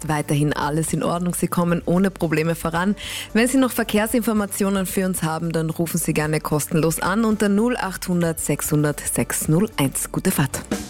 weiterhin alles in Ordnung. Sie kommen ohne Probleme voran. Wenn Sie noch Verkehrsinformationen für uns haben, dann rufen Sie gerne kostenlos an unter 0800 600 601. Gute Fahrt.